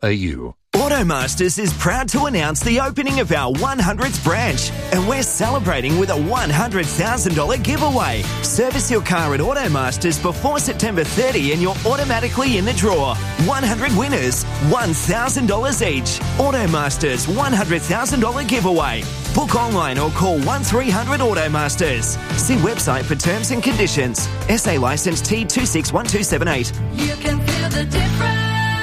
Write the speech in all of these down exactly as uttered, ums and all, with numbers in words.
a u. Automasters is proud to announce the opening of our one hundredth branch, and we're celebrating with a one hundred thousand dollars giveaway. Service your car at Automasters before September thirtieth and you're automatically in the draw. one hundred winners, one thousand dollars each. Automasters one hundred thousand dollars giveaway. Book online or call one three hundred Automasters. See website for terms and conditions. S A licence T two six one two seven eight. You can feel the difference.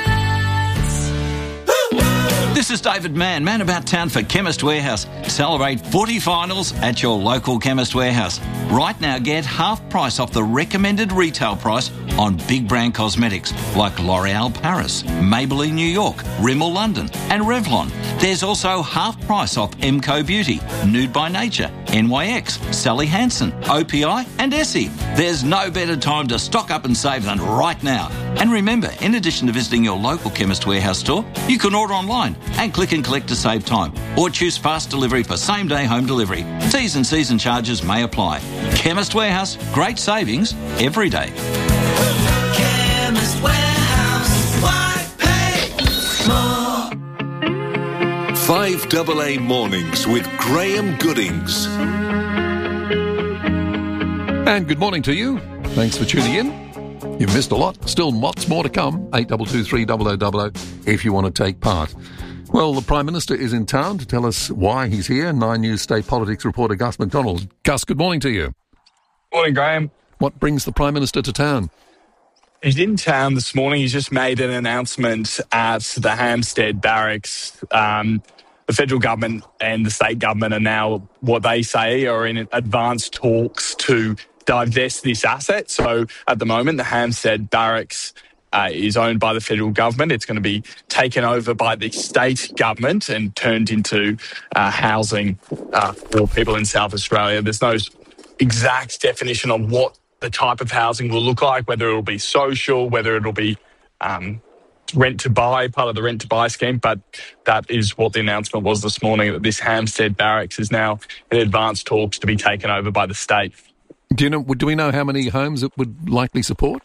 This is David Mann, Man About Town for Chemist Warehouse. Celebrate footy finals at your local Chemist Warehouse. Right now, get half price off the recommended retail price on big brand cosmetics like L'Oreal Paris, Maybelline New York, Rimmel London and Revlon. There's also half price off Emco Beauty, Nude by Nature, N Y X, Sally Hansen, O P I and Essie. There's no better time to stock up and save than right now. And remember, in addition to visiting your local Chemist Warehouse store, you can order online and click and collect to save time, or choose fast delivery for same-day home delivery. T's and C's and charges may apply. Chemist Warehouse, great savings every day. Chemist Warehouse, why pay more? five double A Mornings with Graham Goodings. And good morning to you. Thanks for tuning in. You've missed a lot. Still lots more to come. eight two two three double oh double oh if you want to take part. Well, the Prime Minister is in town to tell us why he's here. Nine News State Politics reporter Gus McDonald. Gus, good morning to you. Morning, Graham. What brings the Prime Minister to town? He's in town this morning. He's just made an announcement at the Hampstead Barracks. Um, the federal government and the state government are now, what they say, are in advanced talks to divest this asset. So at the moment, the Hampstead Barracks uh, is owned by the federal government. It's going to be taken over by the state government and turned into uh, housing uh, for people in South Australia. There's no exact definition of what the type of housing will look like, whether it'll be social, whether it'll be um, rent to buy, part of the rent to buy scheme. But that is what the announcement was this morning, that this Hampstead Barracks is now in advanced talks to be taken over by the state. Do you know? Do we know how many homes it would likely support?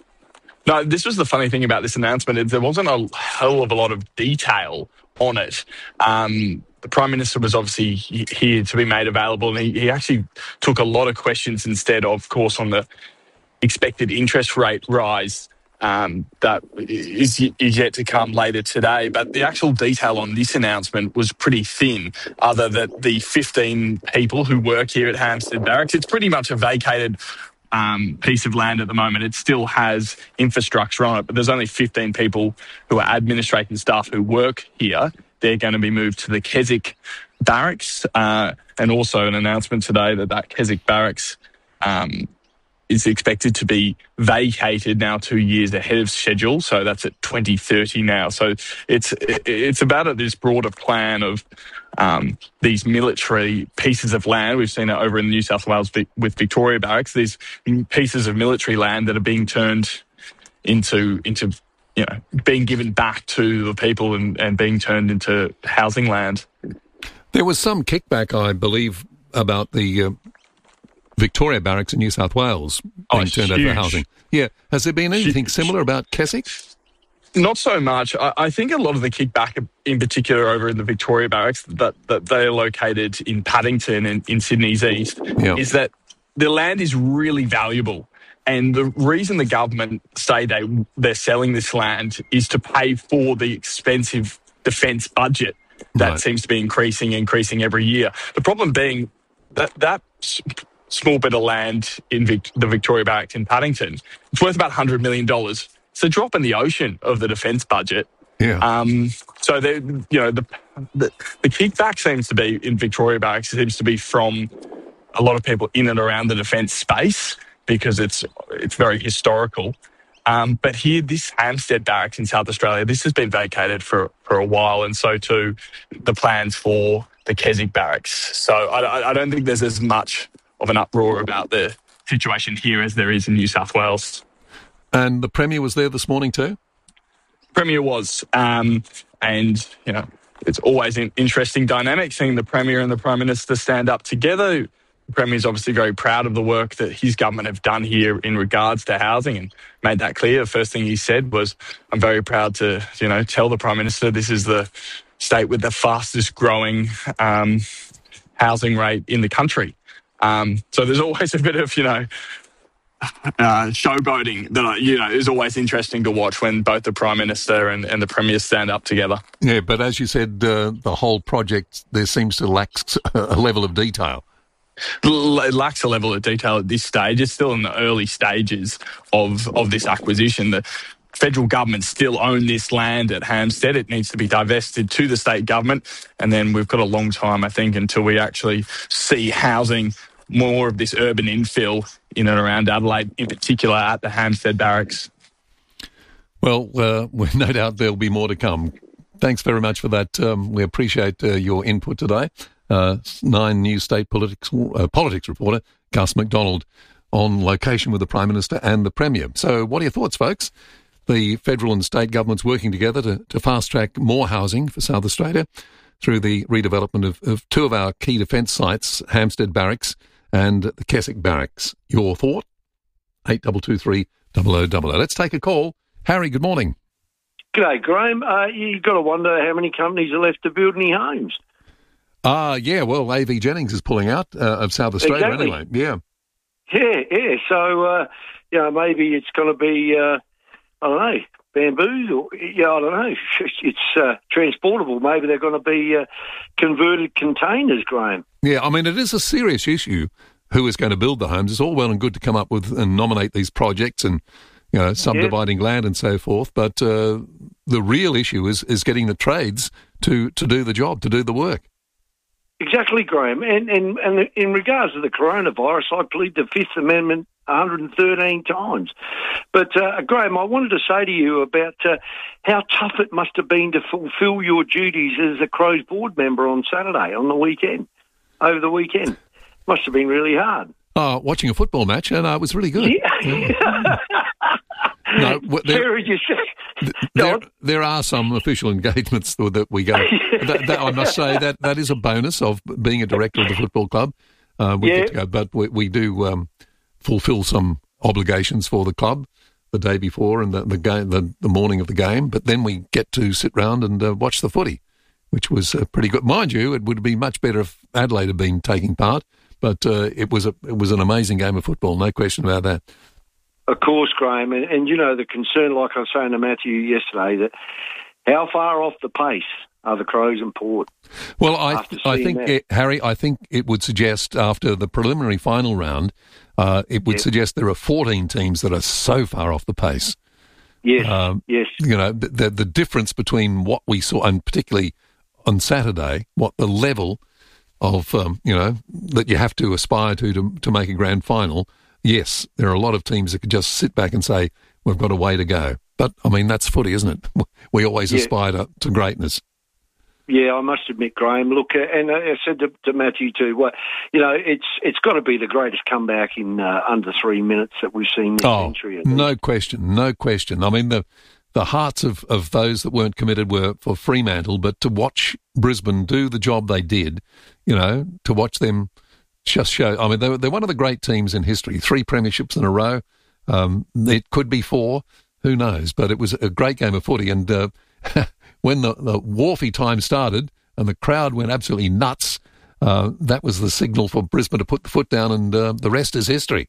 No, this was the funny thing about this announcement. Is there wasn't a hell of a lot of detail on it. Um, the Prime Minister was obviously here to be made available, and he, he actually took a lot of questions instead, of course, on the expected interest rate rise um, that is, is yet to come later today. But the actual detail on this announcement was pretty thin, other than the fifteen people who work here at Hampstead Barracks. It's pretty much a vacated um, piece of land at the moment. It still has infrastructure on it, but there's only fifteen people who are administrating staff who work here. They're going to be moved to the Keswick Barracks, uh, and also an announcement today that that Keswick Barracks um, is expected to be vacated now two years ahead of schedule. So that's at twenty thirty now. So it's it's about this broader plan of um, these military pieces of land. We've seen it over in New South Wales with Victoria Barracks. These pieces of military land that are being turned into into you know being given back to the people and, and being turned into housing land. There was some kickback, I believe, about the Uh... Victoria Barracks in New South Wales being oh, turned over for housing. Yeah. Has there been anything huge. similar about Keswick? Not so much. I, I think a lot of the kickback, in particular over in the Victoria Barracks, that, that they are located in Paddington and in Sydney's east, yeah. is that the land is really valuable. And the reason the government say they, they're selling this land is to pay for the expensive defence budget that right. seems to be increasing, increasing every year. The problem being that that small bit of land in Vic- the Victoria Barracks in Paddington, it's worth about one hundred million dollars. It's a drop in the ocean of the defence budget. Yeah. Um, so, you know, the, the the kickback seems to be in Victoria Barracks seems to be from a lot of people in and around the defence space because it's it's very historical. Um, but here, this Hampstead Barracks in South Australia, this has been vacated for, for a while, and so too the plans for the Keswick Barracks. So I, I don't think there's as much of an uproar about the situation here as there is in New South Wales. And the Premier was there this morning too? Premier was. Um, and, you know, it's always an interesting dynamic seeing the Premier and the Prime Minister stand up together. the Premier's obviously very proud of the work that his government have done here in regards to housing and made that clear. The first thing he said was, I'm very proud to, you know, tell the Prime Minister this is the state with the fastest growing um, housing rate in the country. Um, so there's always a bit of, you know, uh, showboating that, you know, is always interesting to watch when both the Prime Minister and, and the Premier stand up together. Yeah, but as you said, uh, the whole project, there seems to lack a level of detail. It lacks a level of detail at this stage. It's still in the early stages of, of this acquisition. The federal government still own this land at Hampstead. It needs to be divested to the state government. And then we've got a long time, I think, until we actually see housing, more of this urban infill in and around Adelaide, in particular at the Hampstead Barracks. Well, uh, no doubt there'll be more to come. Thanks very much for that. Um, we appreciate uh, your input today. Uh, Nine News State politics, uh, politics reporter Gus McDonald on location with the Prime Minister and the Premier. So what are your thoughts, folks? The federal and state governments working together to, to fast-track more housing for South Australia through the redevelopment of, of two of our key defence sites, Hampstead Barracks and the Keswick Barracks. Your thought? eight two two three, double oh double oh. Let's take a call. Harry, good morning. G'day, Graham. Uh, you've got to wonder how many companies are left to build any homes. Ah, uh, yeah, well, A V Jennings is pulling out uh, of South Australia exactly. anyway. Yeah. Yeah, yeah. So, uh, you know, maybe it's going to be, uh, I don't know, bamboos or, yeah, I don't know. It's uh, transportable. Maybe they're going to be uh, converted containers, Graham. Yeah, I mean, it is a serious issue who is going to build the homes. It's all well and good to come up with and nominate these projects and, you know, subdividing yeah. land and so forth. But uh, the real issue is, is getting the trades to, to do the job, to do the work. Exactly, Graham. And, and and in regards to the coronavirus, I plead the Fifth Amendment one hundred thirteen times. But, uh, Graham, I wanted to say to you about uh, how tough it must have been to fulfil your duties as a Crows board member on Saturday, on the weekend, over the weekend. Must have been really hard. Oh, watching a football match, and uh, it was really good. Yeah. Yeah. No, there, you say? there, there are some official engagements that we go. that, that, I must say that that is a bonus of being a director of the football club. Uh, we yeah. get to go, but we, we do um, fulfil some obligations for the club the day before and the the, game, the the morning of the game. But then we get to sit round and uh, watch the footy, which was uh, pretty good. Mind you, it would be much better if Adelaide had been taking part. But uh, it was a it was an amazing game of football, no question about that. Of course, Graham, and, and you know the concern, like I was saying to Matthew yesterday, that how far off the pace are the Crows and Port? Well, I I think it, Harry, I think it would suggest after the preliminary final round, uh, it would yes. suggest there are fourteen teams that are so far off the pace. Yes, um, yes. You know the, the the difference between what we saw, and particularly on Saturday, what the level of um, you know that you have to aspire to, to to make a grand final. Yes, there are a lot of teams that could just sit back and say, we've got a way to go. But, I mean, that's footy, isn't it? We always yeah. aspire to, to greatness. Yeah, I must admit, Graham, look, uh, and I said to, to Matthew too, well, you know, it's it's got to be the greatest comeback in uh, under three minutes that we've seen this oh, century. No question, no question. I mean, the the hearts of, of those that weren't committed were for Fremantle, but to watch Brisbane do the job they did, you know, to watch them just show, I mean, they're, they're one of the great teams in history. Three premierships in a row. Um, it could be four. Who knows? But it was a great game of footy. And uh, when the, the Wharfie time started and the crowd went absolutely nuts, uh, that was the signal for Brisbane to put the foot down, and uh, the rest is history.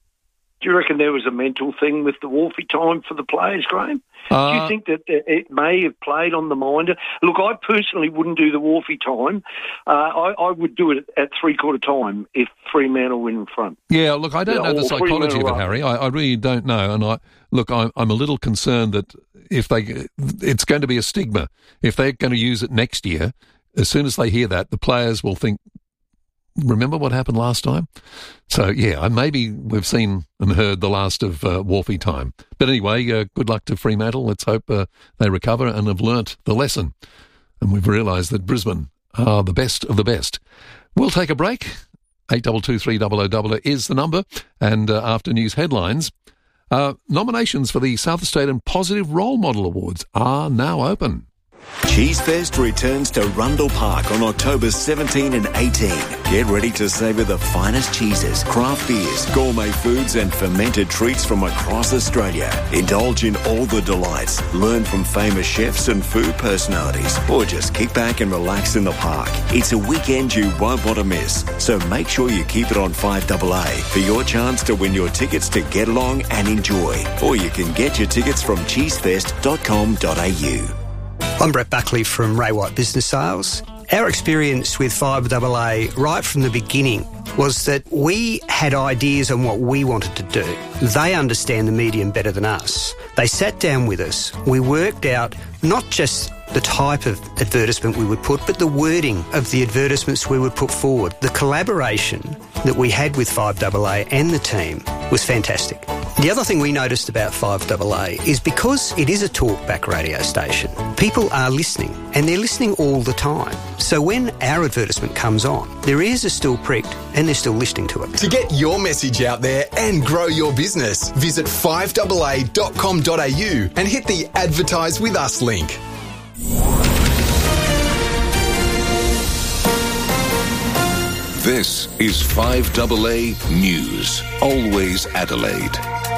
Do you reckon there was a mental thing with the Wharfie time for the players, Graham? Uh, do you think that it may have played on the mind? Look, I personally wouldn't do the Wharfie time. Uh, I, I would do it at three-quarter time if Fremantle were in front. Yeah, look, I don't yeah, know the psychology of it, Harry. I, I really don't know. And I look, I, I'm a little concerned that if they, it's going to be a stigma. If they're going to use it next year, as soon as they hear that, the players will think, remember what happened last time? So, yeah, maybe we've seen and heard the last of uh, Wharfie time. But anyway, uh, good luck to Fremantle. Let's hope uh, they recover and have learnt the lesson. And we've realised that Brisbane are the best of the best. We'll take a break. eight two two three, double oh double oh is the number. And uh, after news headlines, uh, nominations for the South Australian Positive Role Model Awards are now open. Cheesefest returns to Rundle Park on October seventeenth and eighteenth. Get ready to savour the finest cheeses, craft beers, gourmet foods and fermented treats from across Australia. Indulge in all the delights, learn from famous chefs and food personalities, or just kick back and relax in the park. It's a weekend you won't want to miss, so make sure you keep it on five A A for your chance to win your tickets to get along and enjoy. Or you can get your tickets from cheesefest dot com dot a u. I'm Brett Buckley from Ray White Business Sales. Our experience with five A A right from the beginning was that we had ideas on what we wanted to do. They understand the medium better than us. They sat down with us. We worked out not just the type of advertisement we would put, but the wording of the advertisements we would put forward. The collaboration that we had with five A A and the team was fantastic. The other thing we noticed about five A A is because it is a talkback radio station, people are listening, and they're listening all the time. So when our advertisement comes on, their ears are still pricked and they're still listening to it. To get your message out there and grow your business, visit five A A dot com dot a u and hit the Advertise With Us link. This is five A A News, always Adelaide.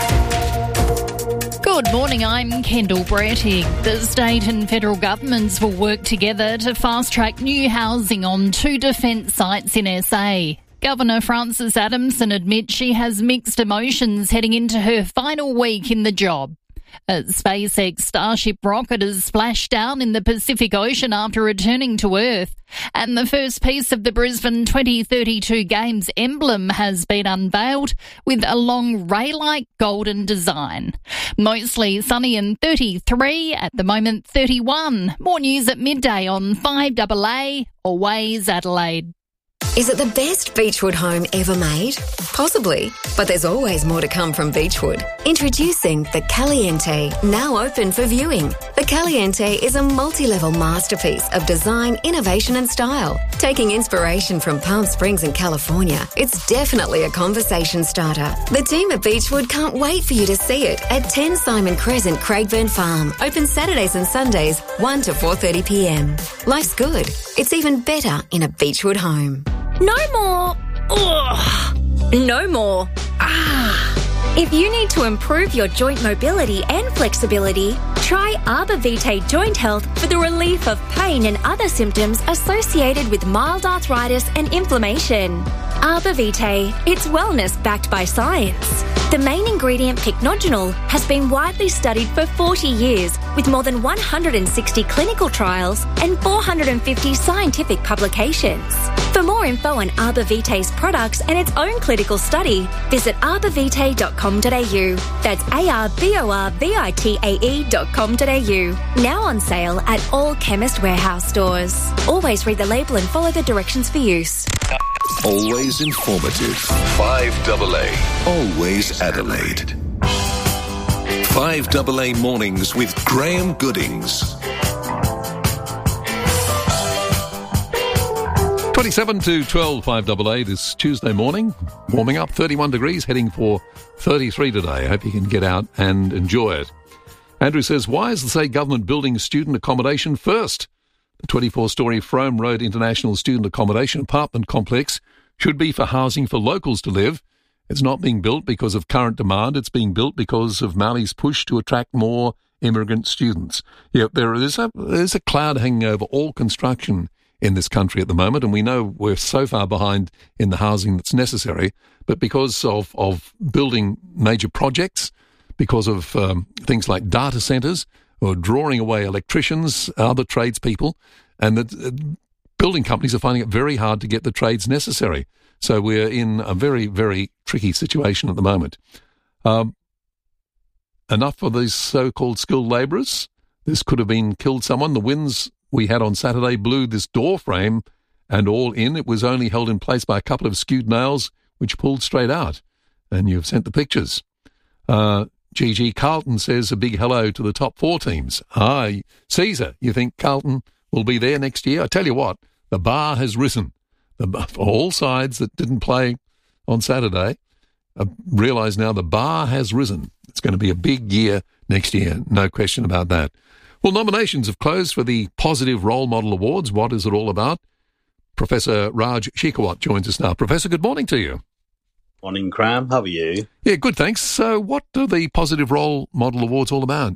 Good morning, I'm Kendall Brettig. The state and federal governments will work together to fast-track new housing on two defence sites in S A. Governor Frances Adamson admits she has mixed emotions heading into her final week in the job. A SpaceX Starship rocket has splashed down in the Pacific Ocean after returning to Earth, and the first piece of the Brisbane twenty thirty-two Games emblem has been unveiled with a long ray-like golden design. Mostly sunny and thirty-three, at the moment thirty-one. More news at midday on five A A, Always Adelaide. Is it the best Beechwood home ever made? Possibly, but there's always more to come from Beechwood. Introducing the Caliente, now open for viewing. The Caliente is a multi-level masterpiece of design, innovation and style. Taking inspiration from Palm Springs and California, it's definitely a conversation starter. The team at Beechwood can't wait for you to see it at ten Simon Crescent, Craigburn Farm. Open Saturdays and Sundays, one to four thirty p m. Life's good. It's even better in a Beechwood home. No more. Ugh. No more. Ah. If you need to improve your joint mobility and flexibility, try Arbor Vitae Joint Health for the relief of pain and other symptoms associated with mild arthritis and inflammation. Arbor Vitae, it's wellness backed by science. The main ingredient, pycnogenol, has been widely studied for forty years with more than one hundred sixty clinical trials and four hundred fifty scientific publications. For more info on Arbor Vitae's products and its own clinical study, visit arbor vitae dot com dot a u. That's A R B O R V I T A E dot com dot a u. Now on sale at all Chemist Warehouse stores. Always read the label and follow the directions for use. Always informative. five A A. Always Adelaide. five A A Mornings with Graham Goodings. twenty-seven to twelve, five A A this Tuesday morning. Warming up, thirty-one degrees, heading for thirty-three today. I hope you can get out and enjoy it. Andrew says, why is the state government building student accommodation first? The twenty-four storey Frome Road International Student Accommodation Apartment Complex should be for housing for locals to live. It's not being built because of current demand. It's being built because of Mallee's push to attract more immigrant students. Yeah, there is a, there's a cloud hanging over all construction in this country at the moment, and we know we're so far behind in the housing that's necessary, but because of, of building major projects, because of um, things like data centres, or drawing away electricians, other tradespeople, and the uh, building companies are finding it very hard to get the trades necessary. So we're in a very, very tricky situation at the moment. Um, enough for these so-called skilled labourers. This could have been killed someone. The winds we had on Saturday blew this door frame and all in. It was only held in place by a couple of skewed nails, which pulled straight out. And you've sent the pictures. Uh, G G Carlton says a big hello to the top four teams. Ah, Caesar, you think Carlton will be there next year? I tell you what, the bar has risen. The, for all sides that didn't play on Saturday, I realise now the bar has risen. It's going to be a big year next year, no question about that. Well, nominations have closed for the Positive Role Model Awards. What is it all about? Professor Raj Shekhawat joins us now. Professor, good morning to you. Morning, Graham. How are you? Yeah, good, thanks. So what are the Positive Role Model Awards all about?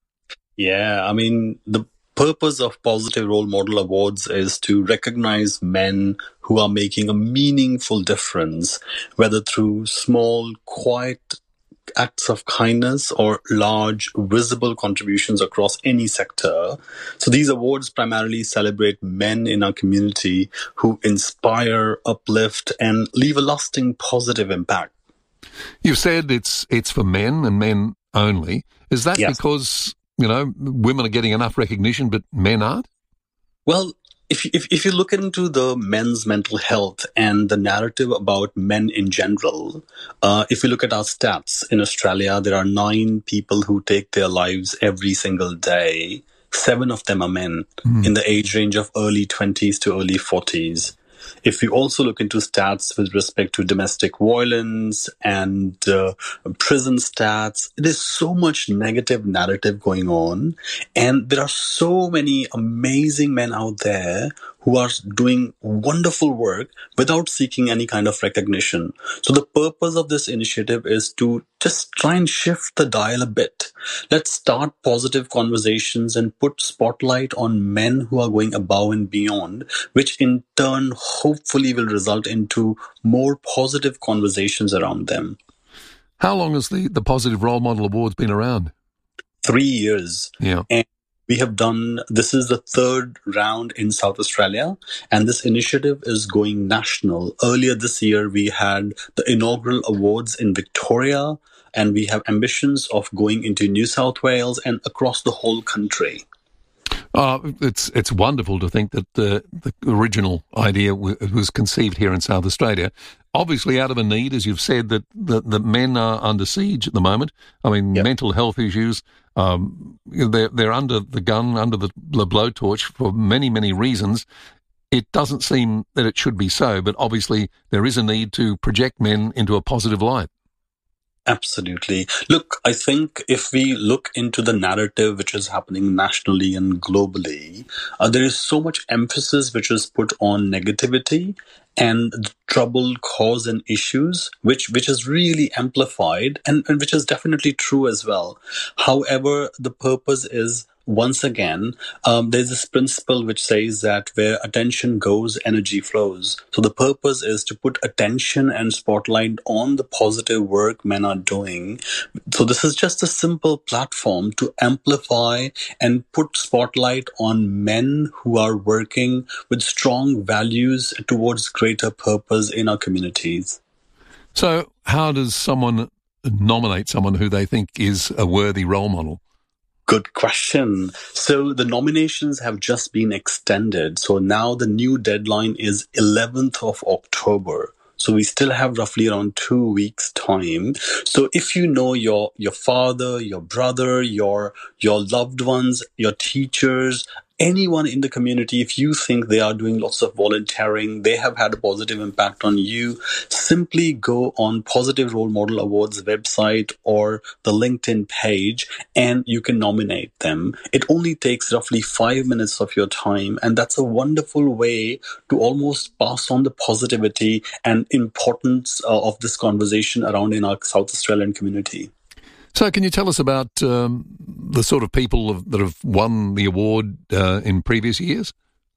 Yeah, I mean, the purpose of Positive Role Model Awards is to recognize men who are making a meaningful difference, whether through small, quiet acts of kindness or large, visible contributions across any sector. So these awards primarily celebrate men in our community who inspire, uplift, and leave a lasting positive impact. You've said it's it's for men and men only. Is that Yes. because, you know, women are getting enough recognition but men aren't? Well, if, if if you look into the men's mental health and the narrative about men in general, uh, if you look at our stats in Australia, there are nine people who take their lives every single day. Seven of them are men in the age range of early twenties to early forties. If you also look into stats with respect to domestic violence and uh, prison stats, there's so much negative narrative going on. And there are so many amazing men out there who are doing wonderful work without seeking any kind of recognition. So the purpose of this initiative is to just try and shift the dial a bit. Let's start positive conversations and put spotlight on men who are going above and beyond, which in turn hopefully will result into more positive conversations around them. How long has the, the Positive Role Model Awards been around? Three years. Yeah. And we have done, this is the third round in South Australia, and this initiative is going national. Earlier this year, we had the inaugural awards in Victoria, and we have ambitions of going into New South Wales and across the whole country. Uh, it's it's wonderful to think that the, the original idea w- was conceived here in South Australia. Obviously out of a need, as you've said, that, that, that men are under siege at the moment. I mean, Yep. mental health issues, um, they're, they're under the gun, under the, the blowtorch for many, many reasons. It doesn't seem that it should be so, but obviously there is a need to project men into a positive light. Absolutely. Look, I think if we look into the narrative which is happening nationally and globally, uh, there is so much emphasis which is put on negativity and the trouble, cause, and issues, which which is really amplified and, and which is definitely true as well. However, the purpose is, once again, um, there's this principle which says that where attention goes, energy flows. So the purpose is to put attention and spotlight on the positive work men are doing. So this is just a simple platform to amplify and put spotlight on men who are working with strong values towards greater purpose in our communities. So how does someone nominate someone who they think is a worthy role model? Good question. So the nominations have just been extended. So now the new deadline is eleventh of October. So we still have roughly around two weeks time. So if you know your, your father, your brother, your, your loved ones, your teachers, anyone in the community, if you think they are doing lots of volunteering, they have had a positive impact on you, simply go on Positive Role Model Awards website or the LinkedIn page and you can nominate them. It only takes roughly five minutes of your time, and that's a wonderful way to almost pass on the positivity and importance uh, of this conversation around in our South Australian community. So can you tell us about um, the sort of people of, that have won the award uh, in previous years?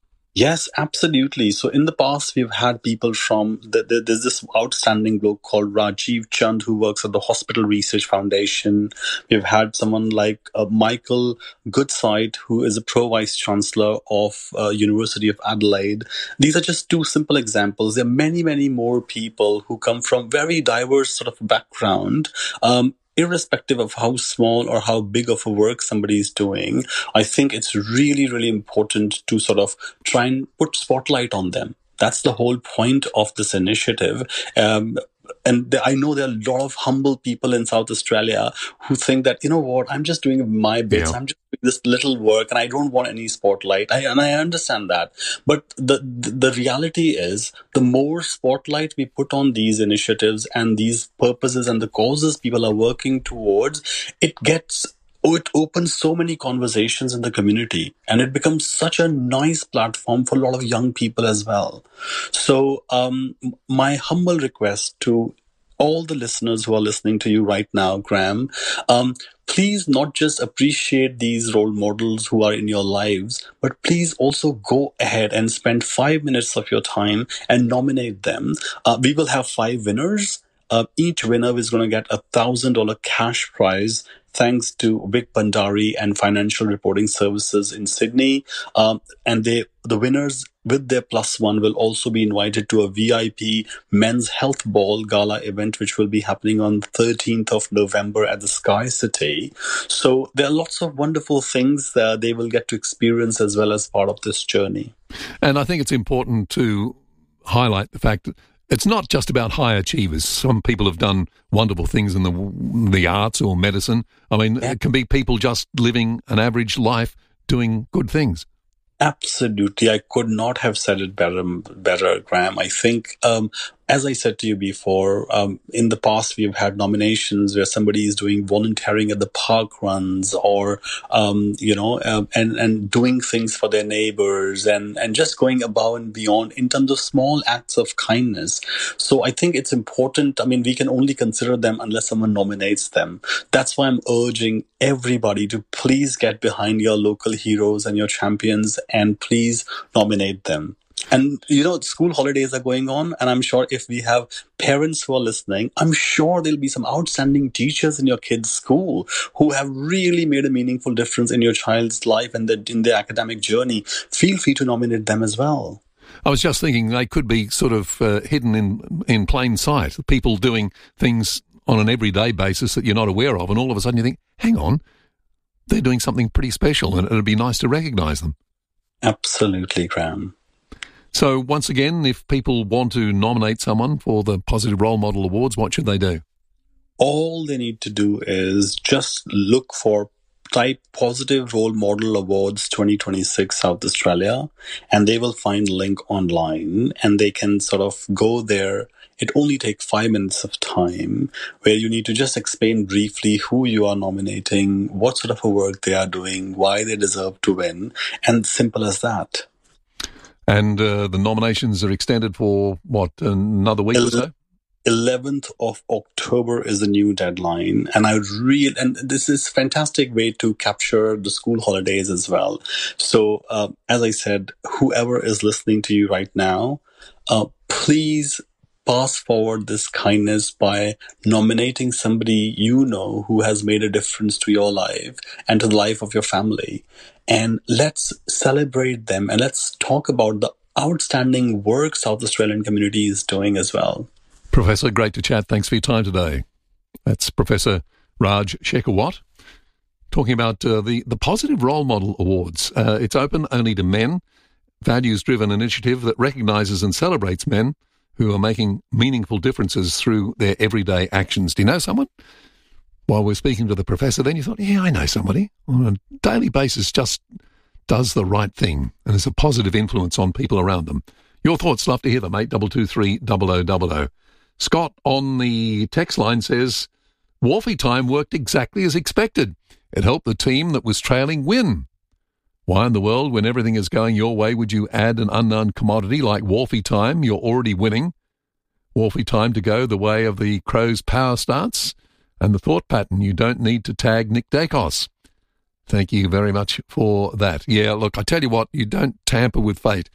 Yes, absolutely. So in the past, we've had people from, the, the, there's this outstanding bloke called Rajiv Chand who works at the Hospital Research Foundation. We've had someone like uh, Michael Goodside, who is a Pro-Vice Chancellor of uh, University of Adelaide. These are just two simple examples. There are many, many more people who come from very diverse sort of background. Um, Irrespective of how small or how big of a work somebody is doing, I think it's really, really important to sort of try and put spotlight on them. That's the whole point of this initiative. Um, and I know there are a lot of humble people in South Australia who think that, you know what, I'm just doing my bits. Yeah. I'm just doing this little work and I don't want any spotlight. I, and I understand that. But the, the reality is the more spotlight we put on these initiatives and these purposes and the causes people are working towards, it gets it opens so many conversations in the community, and it becomes such a nice platform for a lot of young people as well. So um, my humble request to all the listeners who are listening to you right now, Graham, um, please not just appreciate these role models who are in your lives, but please also go ahead and spend five minutes of your time and nominate them. Uh, we will have five winners. Uh, each winner is going to get a one thousand dollars cash prize thanks to Vic Bandari and Financial Reporting Services in Sydney. Um, and they, the winners with their plus one will also be invited to a V I P Men's Health Ball Gala event, which will be happening on thirteenth of November at the Sky City. So there are lots of wonderful things that they will get to experience as well as part of this journey. And I think it's important to highlight the fact that it's not just about high achievers. Some people have done wonderful things in the the arts or medicine. I mean, yeah. It can be people just living an average life doing good things. Absolutely. I could not have said it better, better, Graham. I think, um, as I said to you before, um, in the past, we've had nominations where somebody is doing volunteering at the park runs or, um, you know, uh, and, and doing things for their neighbors and, and just going above and beyond in terms of small acts of kindness. So I think it's important. I mean, we can only consider them unless someone nominates them. That's why I'm urging everybody to please get behind your local heroes and your champions and please nominate them. And, you know, school holidays are going on, and I'm sure if we have parents who are listening, I'm sure there'll be some outstanding teachers in your kids' school who have really made a meaningful difference in your child's life and their, in their academic journey. Feel free to nominate them as well. I was just thinking they could be sort of uh, hidden in, in plain sight, people doing things on an everyday basis that you're not aware of, and all of a sudden you think, hang on, they're doing something pretty special, and it'd be nice to recognise them. Absolutely, Graham. So once again, if people want to nominate someone for the Positive Role Model Awards, what should they do? All they need to do is just look for type Positive Role Model Awards twenty twenty-six South Australia, and they will find a link online, and they can sort of go there. It only takes five minutes of time where you need to just explain briefly who you are nominating, what sort of a work they are doing, why they deserve to win, and simple as that. And uh, the nominations are extended for, what, another week or so? eleventh of October is the new deadline. And I really, and this is a fantastic way to capture the school holidays as well. So, uh, as I said, whoever is listening to you right now, uh, please pass forward this kindness by nominating somebody you know who has made a difference to your life and to the life of your family. And let's celebrate them and let's talk about the outstanding work South Australian community is doing as well. Professor, great to chat. Thanks for your time today. That's Professor Raj Shekhawat talking about uh, the, the Positive Role Model Awards. Uh, it's open only to men, values-driven initiative that recognises and celebrates men who are making meaningful differences through their everyday actions. Do you know someone? While we're speaking to the professor, then you thought, yeah, I know somebody on a daily basis just does the right thing and has a positive influence on people around them. Your thoughts, love to hear them, eight two two three double oh double oh. Scott on the text line says, Wharfie time worked exactly as expected. It helped the team that was trailing win. Why in the world, when everything is going your way, would you add an unknown commodity like Wharfie time? You're already winning. Wharfie time to go the way of the Crows' power starts. And the thought pattern, you don't need to tag Nick Dacos. Thank you very much for that. Yeah, look, I tell you what, you don't tamper with fate.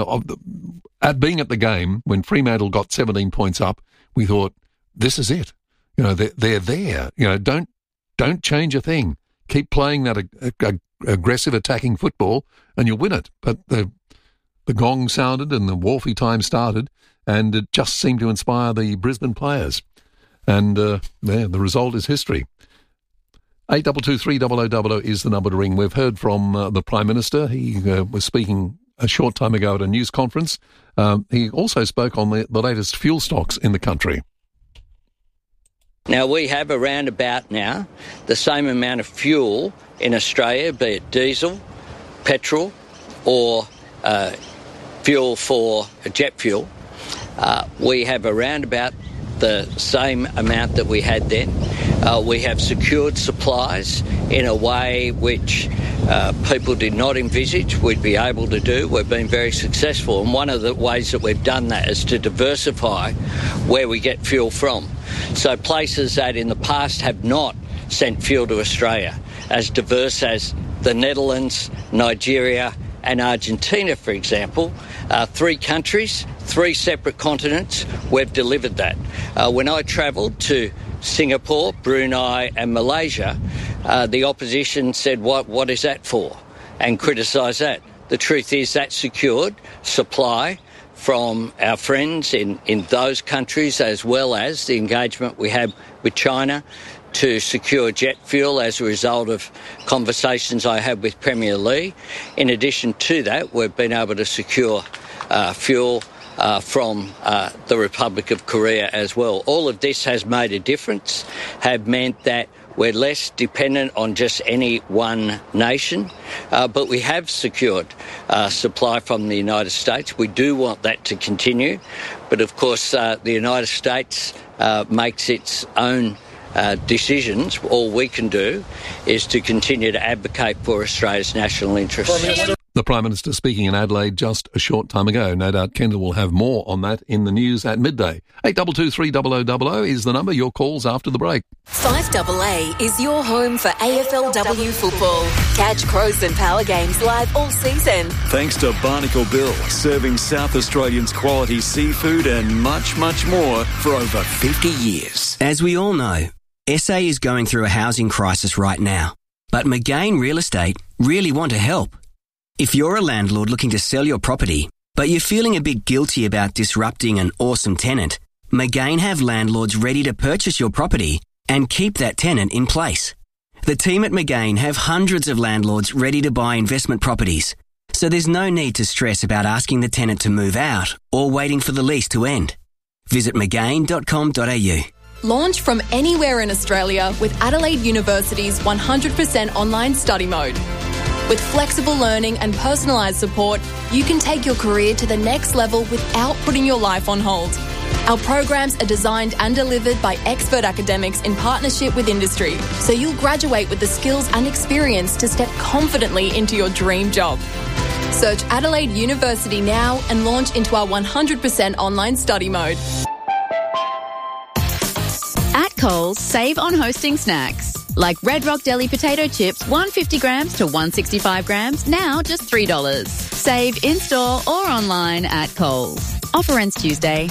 At being at the game, when Fremantle got seventeen points up, we thought, this is it. You know, they're, they're there. You know, don't don't change a thing. Keep playing that ag- ag- aggressive attacking football and you'll win it. But the the gong sounded and the Wharfie time started, and it just seemed to inspire the Brisbane players. And uh, there, the result is history. eight two two three double oh double oh is the number to ring. We've heard from uh, the Prime Minister. He uh, was speaking a short time ago at a news conference. Um, he also spoke on the, the latest fuel stocks in the country. Now, we have around about now the same amount of fuel in Australia, be it diesel, petrol, or uh, fuel for jet fuel. Uh, we have around about the same amount that we had then. Uh, we have secured supplies in a way which uh, people did not envisage we'd be able to do. We've been very successful, and one of the ways that we've done that is to diversify where we get fuel from. So places that in the past have not sent fuel to Australia, as diverse as the Netherlands, Nigeria and Argentina, for example, uh, three countries, three separate continents, we've delivered that. Uh, when I travelled to Singapore, Brunei and Malaysia, uh, the opposition said, what, what is that for? And criticised that. The truth is that secured supply from our friends in, in those countries, as well as the engagement we have with China to secure jet fuel as a result of conversations I had with Premier Lee. In addition to that, we've been able to secure uh, fuel uh, from uh, the Republic of Korea as well. All of this has made a difference, have meant that we're less dependent on just any one nation, uh, but we have secured uh, supply from the United States. We do want that to continue, but of course uh, the United States uh, makes its own Uh, decisions. All we can do is to continue to advocate for Australia's national interests. The Prime Minister speaking in Adelaide just a short time ago. No doubt Kendall will have more on that in the news at midday. eight two two three zero zero zero zero is the number. Your calls after the break. five A A is your home for A F L W football. Catch Crows and Power games live all season. Thanks to Barnacle Bill, serving South Australians quality seafood and much, much more for over fifty years. As we all know, S A is going through a housing crisis right now, but McGain Real Estate really want to help. If you're a landlord looking to sell your property, but you're feeling a bit guilty about disrupting an awesome tenant, McGain have landlords ready to purchase your property and keep that tenant in place. The team at McGain have hundreds of landlords ready to buy investment properties, so there's no need to stress about asking the tenant to move out or waiting for the lease to end. Visit mcgain dot com dot a u. Launch from anywhere in Australia with Adelaide University's one hundred percent online study mode. With flexible learning and personalised support, you can take your career to the next level without putting your life on hold. Our programs are designed and delivered by expert academics in partnership with industry, so you'll graduate with the skills and experience to step confidently into your dream job. Search Adelaide University now and launch into our one hundred percent online study mode. At Coles, save on hosting snacks. Like Red Rock Deli potato chips, one hundred fifty grams to one hundred sixty-five grams, now just three dollars. Save in-store or online at Coles. Offer ends Tuesday.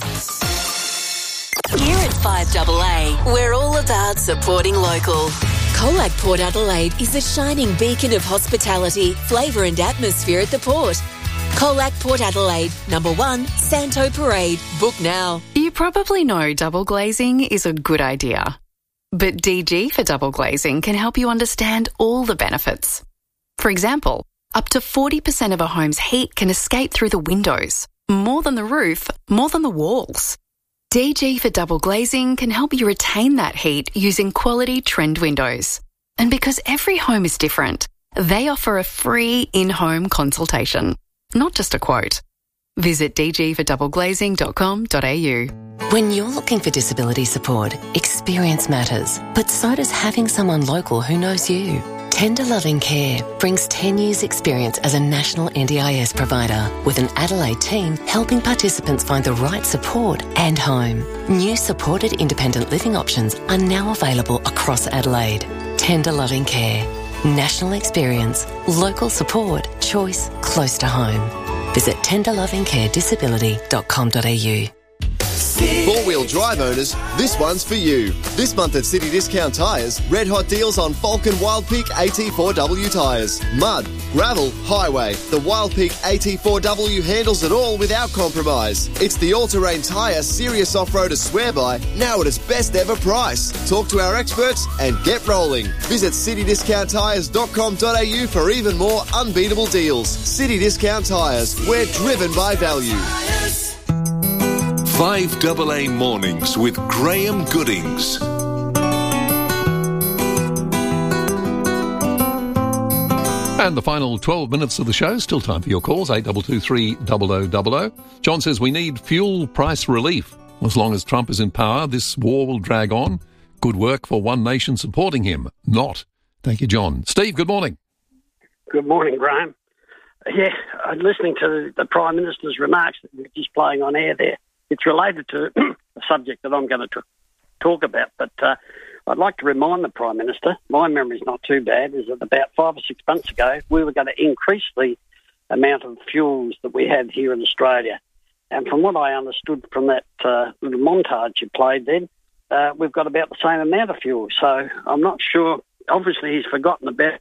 Here at five A A, we're all about supporting local. Colac Port Adelaide is a shining beacon of hospitality, flavour and atmosphere at the port. Colac Port Adelaide, number one, Santo Parade. Book now. You probably know double glazing is a good idea. But D G for double glazing can help you understand all the benefits. For example, up to forty percent of a home's heat can escape through the windows. More than the roof, more than the walls. D G for double glazing can help you retain that heat using quality trend windows. And because every home is different, they offer a free in-home consultation. Not just a quote. Visit d g for double glazing dot com dot a u. When you're looking for disability support, experience matters, but so does having someone local who knows you. Tender Loving Care brings ten years experience as a national N D I S provider with an Adelaide team helping participants find the right support and home. New supported independent living options are now available across Adelaide. Tender Loving Care. National experience, local support, choice close to home. Visit tender loving care disability dot com dot a u. Four-wheel drive owners, this one's for you. This month at City Discount Tyres, red hot deals on Falcon Wild Peak A T four W tyres. Mud, gravel, highway. The Wild Peak A T four W handles it all without compromise. It's the all-terrain tyre serious off-roaders swear by, now at its best ever price. Talk to our experts and get rolling. Visit city discount tyres dot com dot a u for even more unbeatable deals. City Discount Tyres, we're driven by value. five A A Mornings with Graham Goodings. And the final twelve minutes of the show. Still time for your calls, eight two two three zero zero zero zero. John says we need fuel price relief. As long as Trump is in power, this war will drag on. Good work for one nation supporting him. Not Thank you, John. Steve, good morning. Good morning, Graham. Yeah, I'm listening to the Prime Minister's remarks that we're just playing on air there. It's related to a subject that I'm going to t- talk about, but uh, I'd like to remind the Prime Minister, my memory's not too bad, is that about five or six months ago, we were going to increase the amount of fuels that we had here in Australia. And from what I understood from that uh, little montage you played then, uh, we've got about the same amount of fuel. So I'm not sure. Obviously, he's forgotten about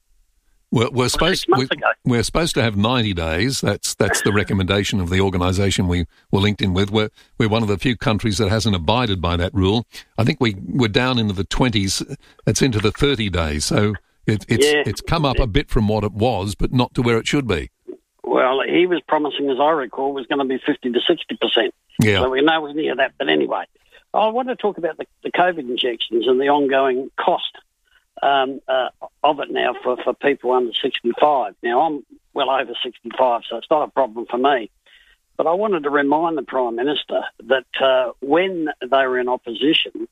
We're, we're supposed we, we're supposed to have ninety days. That's that's the recommendation of the organisation we were linked in with. We're we're one of the few countries that hasn't abided by that rule. I think we we're down into the twenties. It's into the thirty days. So it, it's Yeah. it's come up a bit from what it was, but not to where it should be. Well, he was promising, as I recall, was going to be fifty to sixty percent. Yeah. So we're nowhere near that. But anyway, I want to talk about the, the COVID injections and the ongoing cost um, uh, of it now for, for people under sixty-five. Now, I'm well over sixty-five, so it's not a problem for me. But I wanted to remind the Prime Minister that uh, when they were in opposition,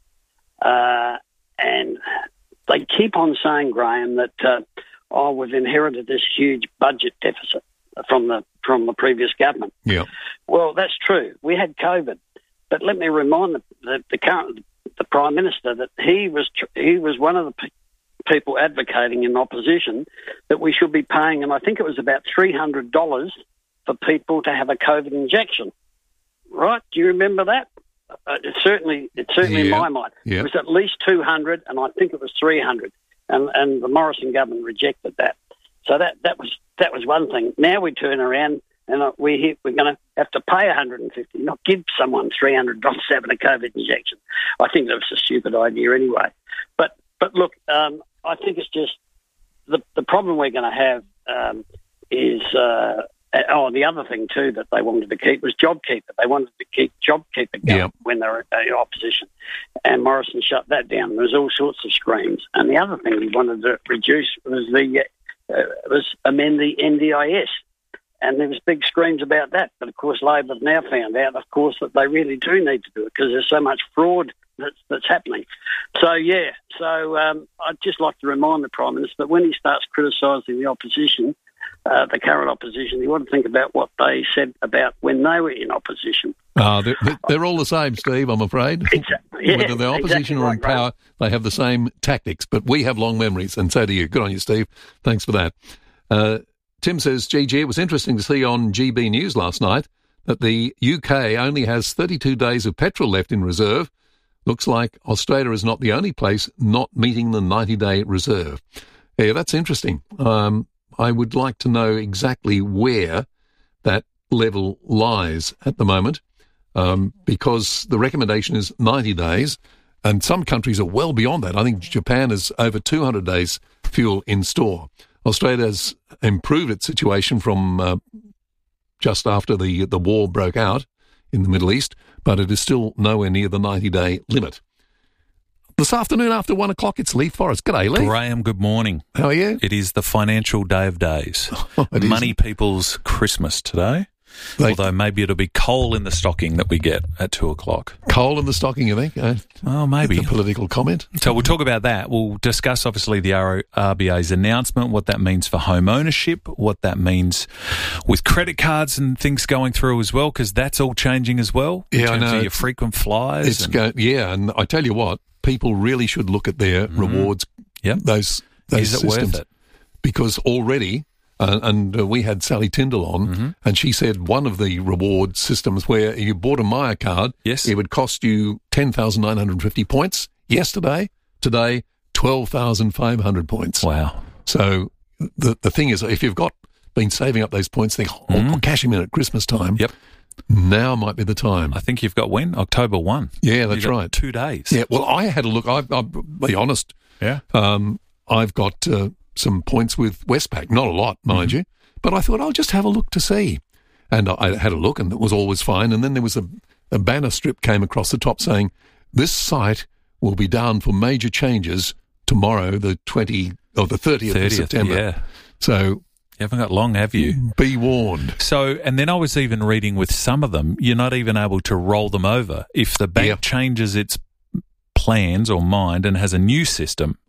uh, and they keep on saying, Graham, that, uh, oh, we've inherited this huge budget deficit from the from the previous government. Yeah. Well, that's true. We had COVID, but let me remind the, the, the current the Prime Minister that he was tr- he was one of the pe- people advocating in opposition that we should be paying, and I think it was about three hundred dollars for people to have a COVID injection. Right? Do you remember that? Uh, it certainly, it's certainly in Yeah. my mind. Yeah. It was at least two hundred, and I think it was three hundred, and and the Morrison government rejected that. So that, that was that was one thing. Now we turn around and uh, we're here, we're going to have to pay one hundred fifty, not give someone three hundred dollars having a COVID injection. I think that was a stupid idea anyway. But but look, um, I think it's just the the problem we're going to have um, is uh, oh the other thing too that they wanted to keep was JobKeeper. They wanted to keep JobKeeper going Yep. when they were in opposition, and Morrison shut that down. There was all sorts of screams, and the other thing he wanted to reduce was the uh, uh, was amend the N D I S. And there was big screams about that. But, of course, Labor have now found out, of course, that they really do need to do it because there's so much fraud that's, that's happening. So, yeah, so um, I'd just like to remind the Prime Minister that when he starts criticising the opposition, uh, the current opposition, he ought to think about what they said about when they were in opposition. Uh, they're, they're all the same, Steve, I'm afraid. Exactly. Yeah, Whether the opposition exactly or in right, power, they have the same tactics. But we have long memories, and so do you. Good on you, Steve. Thanks for that. Uh, Tim says, G G, it was interesting to see on G B News last night that the U K only has thirty-two days of petrol left in reserve. Looks like Australia is not the only place not meeting the ninety-day reserve. Yeah, that's interesting. Um, I would like to know exactly where that level lies at the moment, um, because the recommendation is ninety days, and some countries are well beyond that. I think Japan is over two hundred days fuel in store. Australia has improved its situation from uh, just after the the war broke out in the Middle East, but it is still nowhere near the ninety-day limit. This afternoon after one o'clock, it's Leith Forrest. G'day, Leith. Graham, good morning. How are you? It is the financial day of days. It is. Money people's Christmas today. They- Although maybe it'll be coal in the stocking that we get at two o'clock. Coal in the stocking, you think? Uh, oh, maybe. A political comment. So we'll talk about that. We'll discuss, obviously, the R B A's announcement, what that means for home ownership, what that means with credit cards and things going through as well, because that's all changing as well. In Yeah, I terms know. of your frequent flyers. It's and- go, yeah, and I tell you what, people really should look at their rewards. Yep. Those those Is it worth systems, it? because already. Uh, and uh, we had Sally Tyndall on, Mm-hmm. and she said one of the reward systems where you bought a Myer card, yes, it would cost you ten thousand nine hundred fifty points yesterday. Today, twelve thousand five hundred points. Wow. So the the thing is, if you've got been saving up those points, think, oh, Mm. I'll cash them in at Christmas time. Yep. Now might be the time. I think you've got when? October first. Yeah, that's You've got right. Two days. Yeah, well, I had a look. I, I'll be honest. Yeah. Um, I've got uh, some points with Westpac. Not a lot, mind Mm-hmm. you. But I thought I'll just have a look to see. And I had a look and it was always fine. And then there was a, a banner strip came across the top saying, this site will be down for major changes tomorrow, the twentieth or the thirtieth, of September. Yeah. So You haven't got long, have you? Be warned. So, and then I was even reading with some of them, you're not even able to roll them over. If the bank Yeah. changes its plans or mind and has a new system,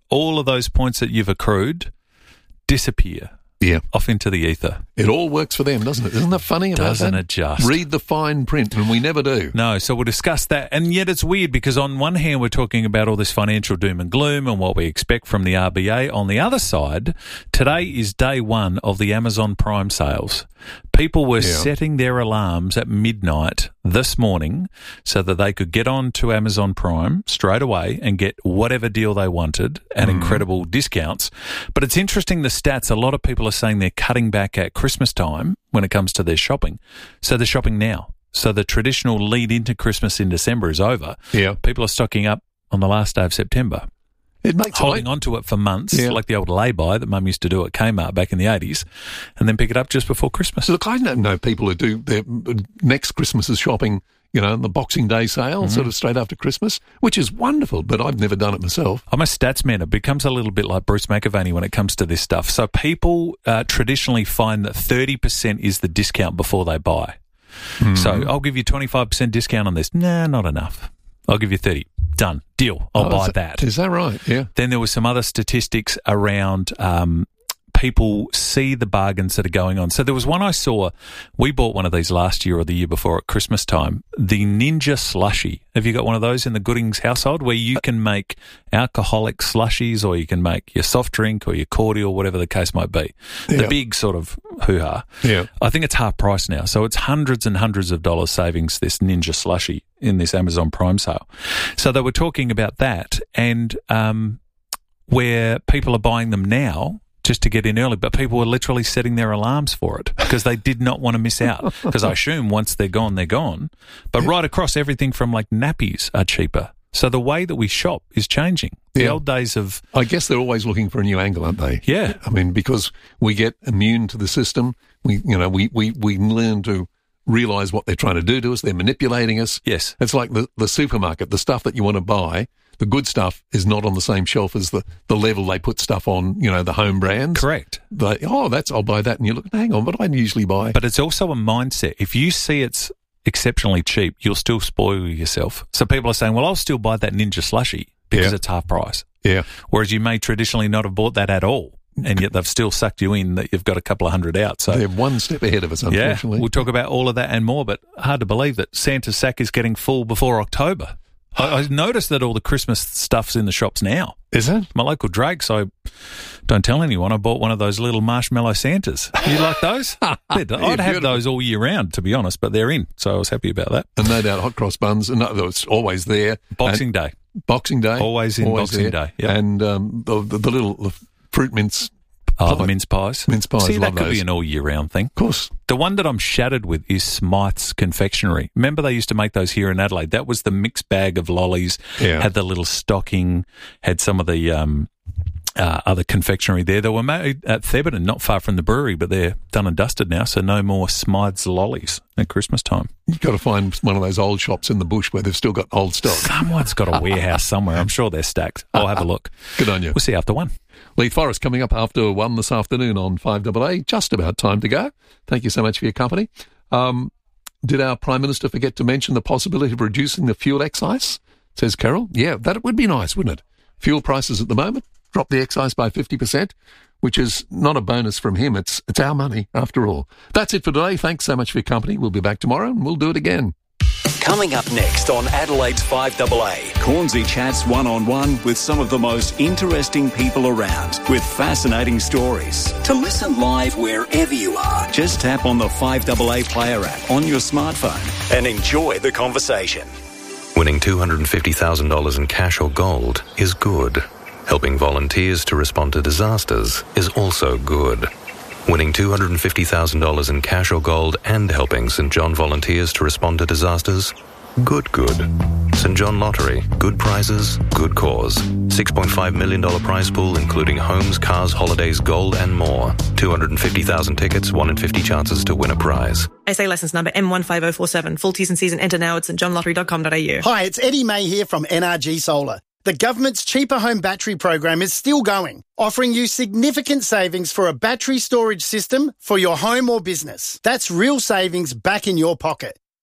all of those points that you've accrued disappear. Yeah. Off into the ether. It all works for them, doesn't it? Isn't that funny about Doesn't that? it just? Read the fine print, and we never do. No, so we'll discuss that. And yet it's weird because on one hand, we're talking about all this financial doom and gloom and what we expect from the R B A. On the other side, today is day one of the Amazon Prime sales. People were Yeah. setting their alarms at midnight this morning so that they could get on to Amazon Prime straight away and get whatever deal they wanted at Mm. incredible discounts. But it's interesting, the stats, a lot of people are saying they're cutting back at Christmas time when it comes to their shopping. So they're shopping now. So the traditional lead into Christmas in December is over. Yeah. People are stocking up on the last day of September. It makes holding it, on to it for months, Yeah. like the old lay-by that Mum used to do at Kmart back in the eighties, and then pick it up just before Christmas. Look, I don't know people who do their next Christmas's shopping, you know, the Boxing Day sale, Mm-hmm. sort of straight after Christmas, which is wonderful, but I've never done it myself. I'm a stats man. It becomes a little bit like Bruce McAvaney when it comes to this stuff. So people uh, traditionally find that thirty percent is the discount before they buy. Mm-hmm. So I'll give you twenty-five percent discount on this. Nah, not enough. I'll give you thirty. Done. Deal. I'll Oh, buy is that. Is that right? Yeah. Then there were some other statistics around um, people see the bargains that are going on. So there was one I saw. We bought one of these last year or the year before at Christmas time, the Ninja Slushie. Have you got one of those in the Goodings household where you can make alcoholic slushies, or you can make your soft drink or your cordial, whatever the case might be? The Yeah. big sort of hoo-ha. Yeah. I think it's half price now. So it's hundreds and hundreds of dollars savings, this Ninja Slushie in this Amazon Prime sale. So they were talking about that, and um, where people are buying them now just to get in early, but people were literally setting their alarms for it because they did not want to miss out. Because I assume once they're gone, they're gone. But right across, everything from like nappies are cheaper. So the way that we shop is changing. The Yeah. old days of... I guess they're always looking for a new angle, aren't they? Yeah. I mean, because we get immune to the system. We, you know, we, we, we learn to realise what they're trying to do to us. They're manipulating us. Yes. It's like the, the supermarket. The stuff that you want to buy, the good stuff is not on the same shelf as the, the level they put stuff on, you know, the home brands. Correct. They, oh, that's, I'll buy that. And you look, hang on, but I usually buy. But it's also a mindset. If you see it's exceptionally cheap, you'll still spoil yourself. So people are saying, well, I'll still buy that Ninja Slushie because Yeah. it's half price. Yeah. Whereas you may traditionally not have bought that at all, and yet they've still sucked you in that you've got a couple of hundred out. So They're one step ahead of us, yeah, unfortunately. we'll talk about all of that and more, but hard to believe that Santa's sack is getting full before October. I, I noticed that all the Christmas stuff's in the shops now. Is it? My local Drake's, I don't tell anyone, I bought one of those little marshmallow Santas. You like those? They're- I'd have beautiful. those all year round, to be honest, but they're in, so I was happy about that. And no doubt hot cross buns, and no, it's always there. Boxing And Day. Boxing Day. Always in Boxing there. Day, yep. And um, the, the, the little the fruit mince. Oh, the mince pies. Mince pies, See, love that could those. be an all-year-round thing. Of course. The one that I'm shattered with is Smythe's Confectionery. Remember they used to make those here in Adelaide? That was the mixed bag of lollies, Yeah. had the little stocking, had some of the um, uh, other confectionery there. They were made at Thebarton, not far from the brewery, but they're done and dusted now, so no more Smythe's lollies at Christmas time. You've got to find one of those old shops in the bush where they've still got old stock. Someone's got a warehouse somewhere. I'm sure they're stacked. I'll have a look. Good on you. We'll see you after one. Leith Forest coming up after one this afternoon on five A A. Just about time to go. Thank you so much for your company. Um, did our Prime Minister forget to mention the possibility of reducing the fuel excise? Says Carol. Yeah, that would be nice, wouldn't it? Fuel prices at the moment, drop the excise by fifty percent, which is not a bonus from him. It's, it's our money, after all. That's it for today. Thanks so much for your company. We'll be back tomorrow and we'll do it again. Coming up next on Adelaide's five A A, Cornsey chats one-on-one with some of the most interesting people around with fascinating stories. To listen live wherever you are, just tap on the five A A player app on your smartphone and enjoy the conversation. Winning two hundred fifty thousand dollars in cash or gold is good. Helping volunteers to respond to disasters is also good. Winning two hundred fifty thousand dollars in cash or gold and helping St John volunteers to respond to disasters? Good, good. St John Lottery. Good prizes, good cause. six point five million dollars prize pool including homes, cars, holidays, gold and more. two hundred fifty thousand tickets, one in fifty chances to win a prize. S A licence number M one five zero four seven. Full T's and C's and enter now at st john lottery dot com dot a u. Hi, it's Eddie May here from N R G Solar. The government's Cheaper Home Battery program is still going, offering you significant savings for a battery storage system for your home or business. That's real savings back in your pocket.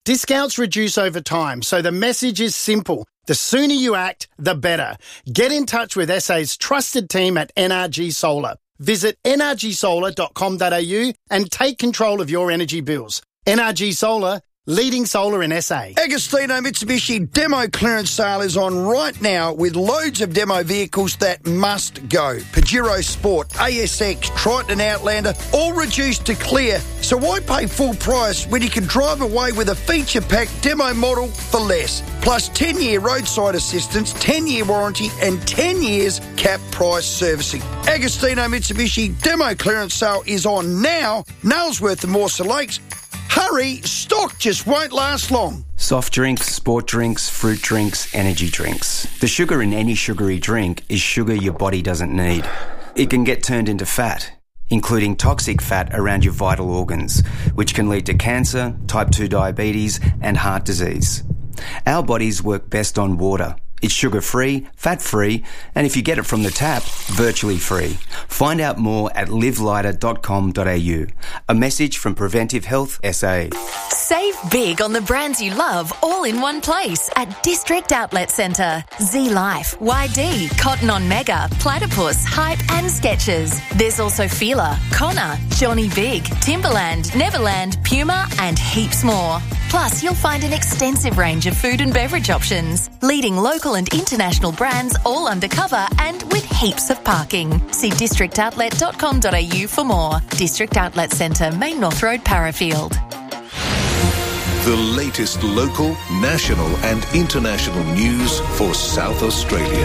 Discounts reduce over time, so the message is simple. The sooner you act, the better. Get in touch with S A's trusted team at N R G Solar. Visit n r g solar dot com dot a u and take control of your energy bills. N R G Solar, leading solar in S A. Agostino Mitsubishi demo clearance sale is on right now with loads of demo vehicles that must go. Pajero Sport, A S X, Triton and Outlander, all reduced to clear. So why pay full price when you can drive away with a feature-packed demo model for less? Plus ten-year roadside assistance, ten-year warranty and ten years cap price servicing. Agostino Mitsubishi demo clearance sale is on now. Nailsworth and Morsa Lakes. Hurry, stock just won't last long. Soft drinks, sport drinks, fruit drinks, energy drinks. The sugar in any sugary drink is sugar your body doesn't need. It can get turned into fat, including toxic fat around your vital organs, which can lead to cancer, type two diabetes, and heart disease. Our bodies work best on water. It's sugar-free, fat-free, and if you get it from the tap, virtually free. Find out more at live lighter dot com dot a u. A message from Preventive Health S A. Save big on the brands you love all in one place at District Outlet Centre. Z Life, Y D, Cotton On Mega, Platypus, Hype and Skechers. There's also Fila, Connor, Johnny Big, Timberland, Neverland, Puma and heaps more. Plus, you'll find an extensive range of food and beverage options, leading local and international brands all undercover and with heaps of parking. See district outlet dot com dot a u for more. District Outlet Centre, Main North Road, Parafield. The latest local, national and international news for South Australia.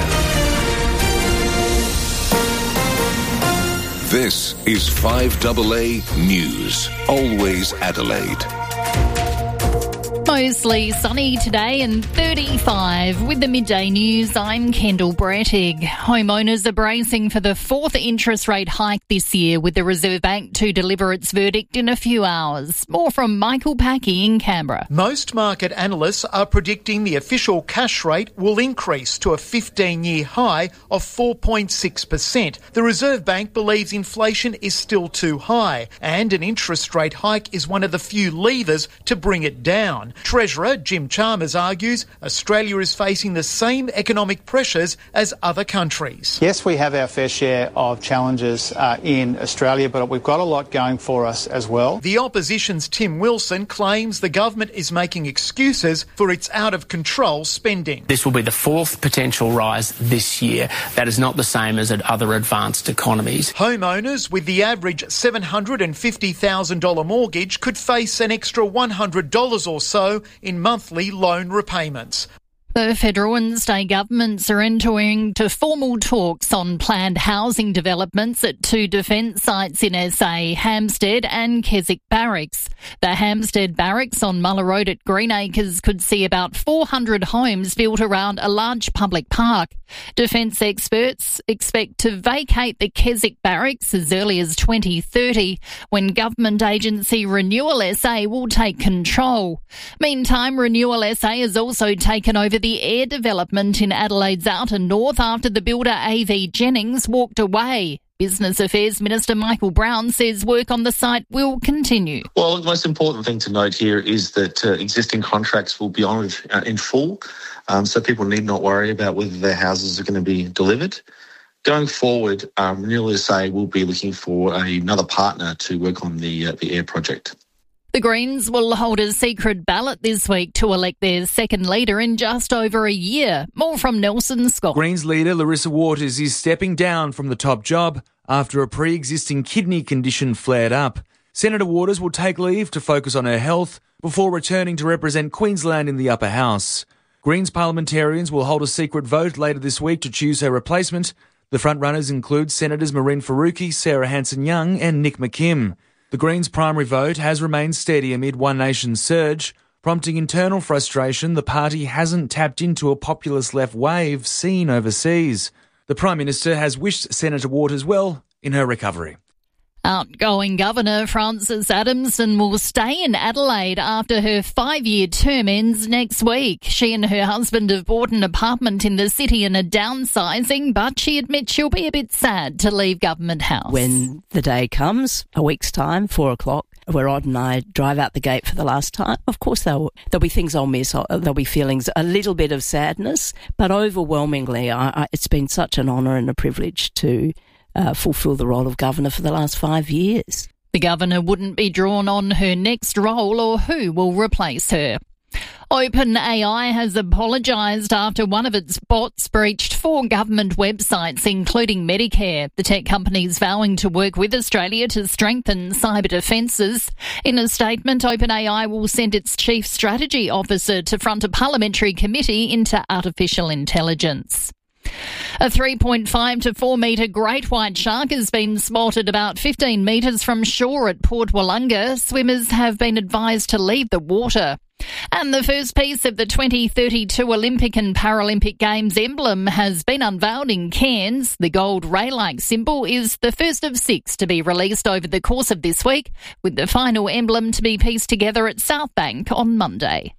This is five A A News, always Adelaide. Mostly sunny today and thirty-five. With the midday news, I'm Kendall Brettig. Homeowners are bracing for the fourth interest rate hike this year, with the Reserve Bank to deliver its verdict in a few hours. More from Michael Packey in Canberra. Most market analysts are predicting the official cash rate will increase to a fifteen-year high of four point six percent. The Reserve Bank believes inflation is still too high, and an interest rate hike is one of the few levers to bring it down. Treasurer Jim Chalmers argues Australia is facing the same economic pressures as other countries. Yes, we have our fair share of challenges uh, in Australia, but we've got a lot going for us as well. The opposition's Tim Wilson claims the government is making excuses for its out-of-control spending. This will be the fourth potential rise this year. That is not the same as at other advanced economies. Homeowners with the average seven hundred fifty thousand dollars mortgage could face an extra one hundred dollars or so in monthly loan repayments. The federal and state governments are entering into formal talks on planned housing developments at two defence sites in S A, Hampstead and Keswick Barracks. The Hampstead Barracks on Muller Road at Greenacres could see about four hundred homes built around a large public park. Defence experts expect to vacate the Keswick Barracks as early as twenty thirty, when government agency Renewal S A will take control. Meantime, Renewal S A has also taken over the air development in Adelaide's outer north after the builder A V Jennings walked away. Business Affairs Minister Michael Brown says work on the site will continue. Well, the most important thing to note here is that uh, existing contracts will be honoured uh, in full, um, so people need not worry about whether their houses are going to be delivered. Going forward, um, Renewal S A will be looking for a, another partner to work on the, uh, the air project. The Greens will hold a secret ballot this week to elect their second leader in just over a year. More from Nelson Scott. Greens leader Larissa Waters is stepping down from the top job after a pre-existing kidney condition flared up. Senator Waters will take leave to focus on her health before returning to represent Queensland in the upper house. Greens parliamentarians will hold a secret vote later this week to choose her replacement. The frontrunners include Senators Maureen Faruqi, Sarah Hanson-Young and Nick McKim. The Greens' primary vote has remained steady amid One Nation's surge, prompting internal frustration the party hasn't tapped into a populist left wave seen overseas. The Prime Minister has wished Senator Waters well in her recovery. Outgoing Governor Frances Adamson will stay in Adelaide after her five-year term ends next week. She and her husband have bought an apartment in the city and are downsizing, but she admits she'll be a bit sad to leave Government House. When the day comes, a week's time, four o'clock, where Odd and I drive out the gate for the last time. Of course, there'll, there'll be things I'll miss. There'll be feelings, a little bit of sadness, but overwhelmingly, I, I, it's been such an honour and a privilege to uh, fulfil the role of governor for the last five years. The governor wouldn't be drawn on her next role or who will replace her. OpenAI has apologised after one of its bots breached four government websites, including Medicare. The tech company is vowing to work with Australia to strengthen cyber defences. In a statement, OpenAI will send its chief strategy officer to front a parliamentary committee into artificial intelligence. A three point five to four metre great white shark has been spotted about fifteen metres from shore at Port Wollonga. Swimmers have been advised to leave the water. And the first piece of the twenty thirty-two Olympic and Paralympic Games emblem has been unveiled in Cairns. The gold ray-like symbol is the first of six to be released over the course of this week, with the final emblem to be pieced together at Southbank on Monday.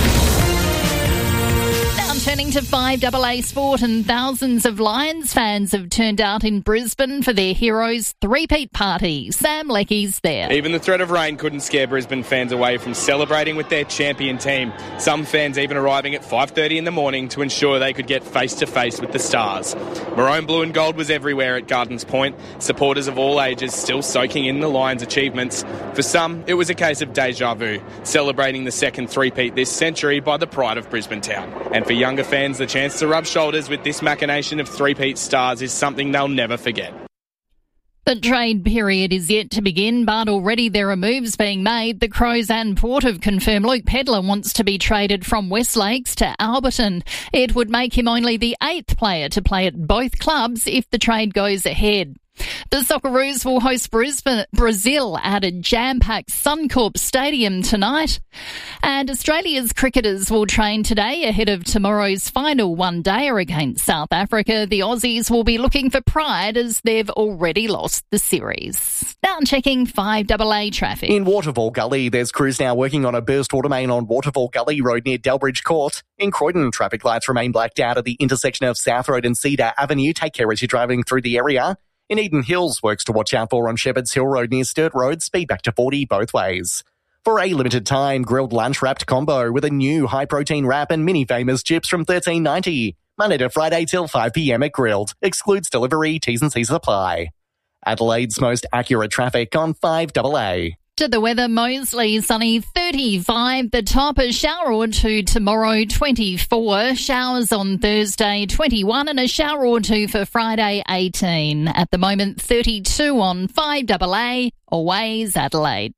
Now turning to five A A sport, and thousands of Lions fans have turned out in Brisbane for their heroes' three-peat party. Sam Leckie's there. Even the threat of rain couldn't scare Brisbane fans away from celebrating with their champion team. Some fans even arriving at five thirty in the morning to ensure they could get face-to-face with the Stars. Maroon, blue and gold was everywhere at Gardens Point. Supporters of all ages still soaking in the Lions' achievements. For some, it was a case of deja vu, celebrating the second three-peat this century by the pride of Brisbane Town. And for younger fans, the chance to rub shoulders with this machination of three-peat Stars is something they'll never forget. The trade period is yet to begin, but already there are moves being made. The Crows and Port have confirmed Luke Pedlar wants to be traded from West Lakes to Alberton. It would make him only the eighth player to play at both clubs if the trade goes ahead. The Socceroos will host Brisbane, Brazil at a jam-packed Suncorp Stadium tonight. And Australia's cricketers will train today ahead of tomorrow's final one-dayer against South Africa. The Aussies will be looking for pride as they've already lost the series. Now checking five A A traffic. In Waterfall Gully, there's crews now working on a burst water main on Waterfall Gully Road near Delbridge Court. In Croydon, traffic lights remain blacked out at the intersection of South Road and Cedar Avenue. Take care as you're driving through the area. In Eden Hills, works to watch out for on Shepherd's Hill Road near Sturt Road, speed back to forty both ways. For a limited time, grilled lunch wrapped combo with a new high-protein wrap and mini famous chips from thirteen ninety. Monday to Friday till five p.m. at Grilled. Excludes delivery, T's and C's apply. Adelaide's most accurate traffic on five A A. To the weather, Moseley sunny thirty-five, the top, a shower or two tomorrow twenty-four, showers on Thursday twenty-one and a shower or two for Friday eighteen. At the moment thirty-two on five A A, always Adelaide.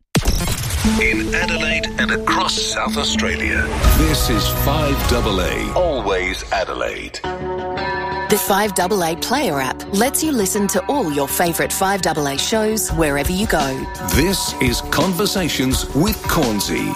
In Adelaide and across South Australia, this is five A A, always Adelaide. The five A A Player app lets you listen to all your favourite five A A shows wherever you go. This is Conversations with Cornsey.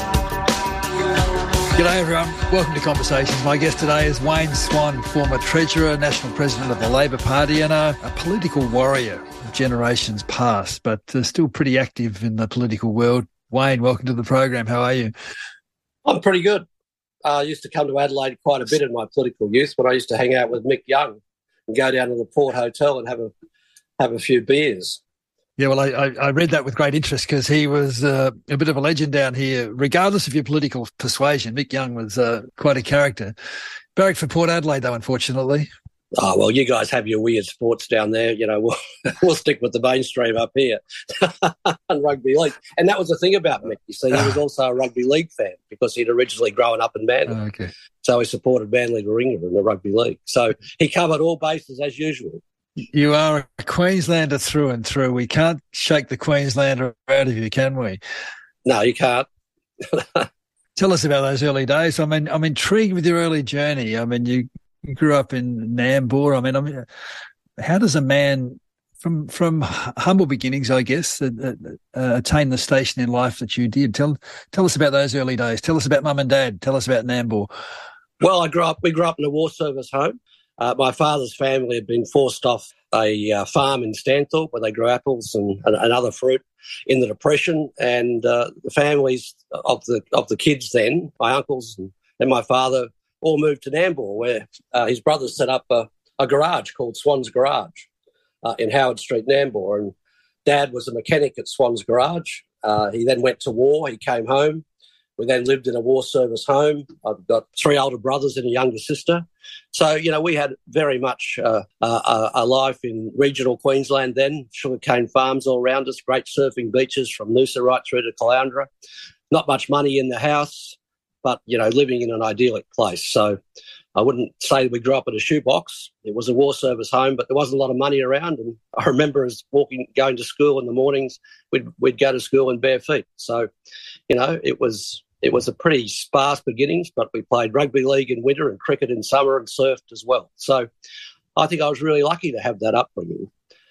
G'day everyone, welcome to Conversations. My guest today is Wayne Swan, former Treasurer, National President of the Labor Party and a, a political warrior of generations past, but uh, still pretty active in the political world. Wayne, welcome to the program. How are you? I'm pretty good. Uh, I used to come to Adelaide quite a bit in my political youth when I used to hang out with Mick Young and go down to the Port Hotel and have a have a few beers. Yeah, well, I, I read that with great interest because he was uh, a bit of a legend down here. Regardless of your political persuasion, Mick Young was uh, quite a character. Barracked for Port Adelaide, though, unfortunately. Oh, well, you guys have your weird sports down there. You know, we'll, we'll stick with the mainstream up here and rugby league. And that was the thing about Mick. You see, he was also a rugby league fan because he'd originally grown up in Manly. Oh, okay. So he supported Manly Warringah in the rugby league. So he covered all bases as usual. You are a Queenslander through and through. We can't shake the Queenslander out of you, can we? No, you can't. Tell us about those early days. I mean, I'm intrigued with your early journey. I mean, you grew up in Nambour. I mean, I mean, how does a man from from humble beginnings, I guess, uh, uh, attain the station in life that you did? Tell tell us about those early days. Tell us about Mum and Dad. Tell us about Nambour. Well, I grew up. We grew up in a war service home. Uh, my father's family had been forced off a uh, farm in Stanthorpe where they grew apples and, and, and other fruit in the Depression, and uh, the families of the of the kids then, my uncles and, and my father, all moved to Nambour, where uh, his brothers set up a, a garage called Swan's Garage uh, in Howard Street, Nambour, and Dad was a mechanic at Swan's Garage, Uh, he then went to war. He came home. We then lived in a war service home. I've got three older brothers and a younger sister. So, you know, we had very much uh, a, a life in regional Queensland then, sugarcane farms all around us, great surfing beaches from Noosa right through to Caloundra. Not much money in the house, but, you know, living in an idyllic place. So I wouldn't say we grew up in a shoebox. It was a war service home, but there wasn't a lot of money around. And I remember as walking, going to school in the mornings, we'd, we'd go to school in bare feet. So, you know, it was... It was a pretty sparse beginnings, but we played rugby league in winter and cricket in summer and surfed as well. So I think I was really lucky to have that upbringing.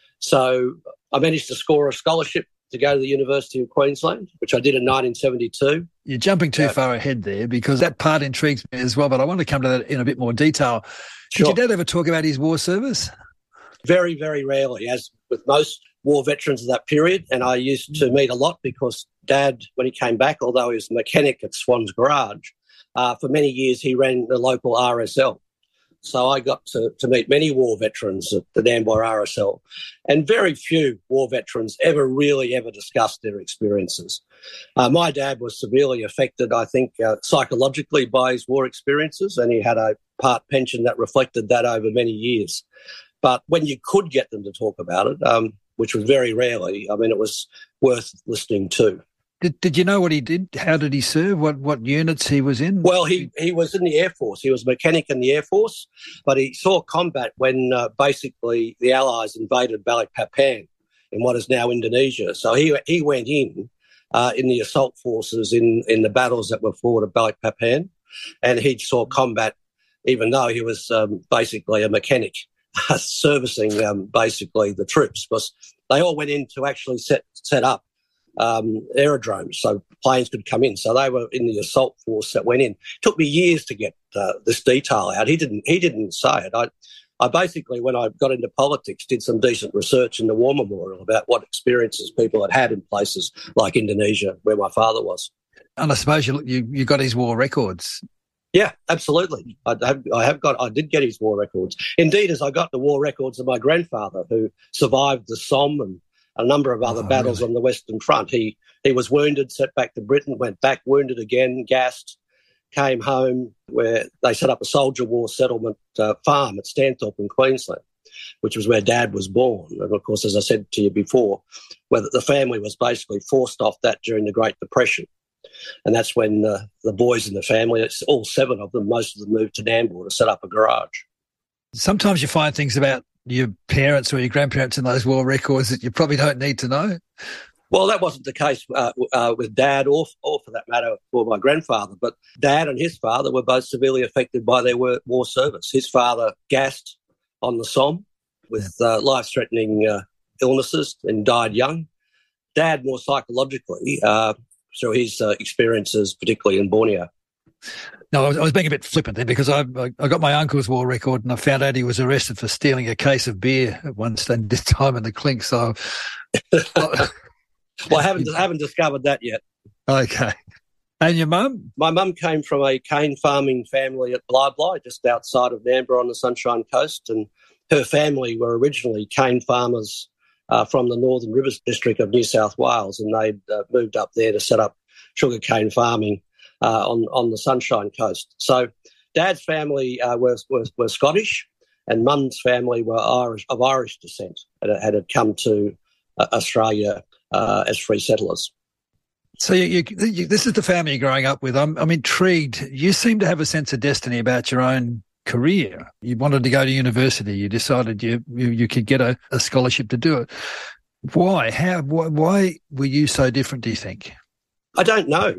So I managed to score a scholarship to go to the University of Queensland, which I did in nineteen seventy-two. You're jumping too Yeah. far ahead there because that part intrigues me as well, but I want to come to that in a bit more detail. Sure. Did your dad ever talk about his war service? Very, very rarely, as with most war veterans of that period. And I used to meet a lot because Dad, when he came back, although he was a mechanic at Swan's Garage, uh, for many years he ran the local R S L. So I got to, to meet many war veterans at the Nambour R S L. And very few war veterans ever really ever discussed their experiences. Uh, my dad was severely affected, I think, uh, psychologically by his war experiences, and he had a part pension that reflected that over many years. But when you could get them to talk about it, um, which was very rarely, I mean, it was worth listening to. Did Did you know what he did? How did he serve? What what units he was in? Well, he, he was in the Air Force. He was a mechanic in the Air Force, but he saw combat when uh, basically the Allies invaded Balikpapan in what is now Indonesia. So he he went in uh, in the assault forces in, in the battles that were fought at Balikpapan, and he saw combat even though he was um, basically a mechanic servicing um, basically the troops, because they all went in to actually set set up um, aerodromes so planes could come in. So they were in the assault force that went in. It took me years to get uh, this detail out. He didn't. He didn't say it. I, I basically, when I got into politics, did some decent research in the War Memorial about what experiences people had had in places like Indonesia, where my father was. And I suppose you you, you got his war records. Yeah, absolutely. I have, I have got, I did get his war records. Indeed, as I got the war records of my grandfather, who survived the Somme and a number of other oh, battles really? on the Western Front. He he was wounded, sent back to Britain, went back, wounded again, gassed, came home, where they set up a soldier war settlement uh, farm at Stanthorpe in Queensland, which was where Dad was born. And of course, as I said to you before, where the family was basically forced off that during the Great Depression. And that's when uh, the boys in the family, it's all seven of them, most of them moved to Nambour to set up a garage. Sometimes you find things about your parents or your grandparents in those war records that you probably don't need to know. Well, that wasn't the case uh, uh, with Dad or, or, for that matter, for my grandfather. But Dad and his father were both severely affected by their war, war service. His father gassed on the Somme with uh, life-threatening uh, illnesses and died young. Dad more psychologically uh, through his uh, experiences, particularly in Borneo. No, I was, I was being a bit flippant there because I, I I got my uncle's war record and I found out he was arrested for stealing a case of beer at one stand this time in the clink. So, well, I haven't I haven't discovered that yet. Okay. And your mum? My mum came from a cane farming family at Bly Bly, just outside of Nambour on the Sunshine Coast, and her family were originally cane farmers uh, from the Northern Rivers district of New South Wales, and they'd uh, moved up there to set up sugarcane farming uh, on on the Sunshine Coast. So, Dad's family uh, were, were were Scottish, and Mum's family were Irish of Irish descent, and had had come to uh, Australia uh, as free settlers. So you, you, you, this is the family you're growing up with. I'm, I'm intrigued. You seem to have a sense of destiny about your own career. You wanted to go to university. You decided you you, you could get a, a scholarship to do it. Why? How? Why, why were you so different, do you think? I don't know.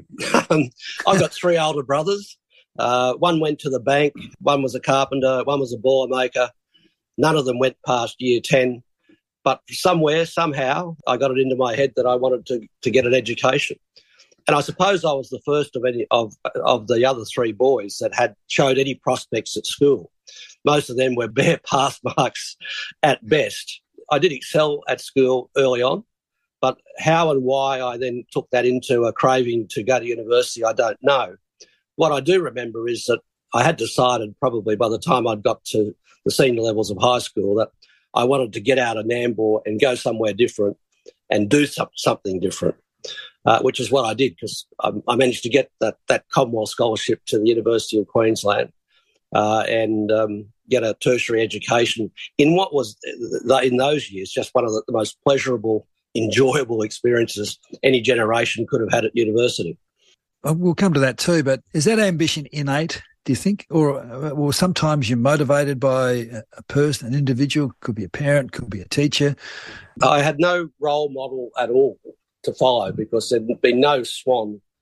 I've got three older brothers. Uh, one went to the bank. One was a carpenter. One was a boilermaker. None of them went past year ten. But somewhere, somehow, I got it into my head that I wanted to, to get an education. And I suppose I was the first of any of of the other three boys that had showed any prospects at school. Most of them were bare pass marks at best. I did excel at school early on, but how and why I then took that into a craving to go to university, I don't know. What I do remember is that I had decided probably by the time I'd got to the senior levels of high school that I wanted to get out of Nambour and go somewhere different and do some, something different. uh, which is what I did because I, I managed to get that, that Commonwealth scholarship to the University of Queensland uh, and um, get a tertiary education in what was, in those years, just one of the, the most pleasurable, enjoyable experiences any generation could have had at university. We'll come to that too, but is that ambition innate, do you think? Or, or sometimes you're motivated by a person, an individual, could be a parent, could be a teacher? I had no role model at all to follow because there'd been no swan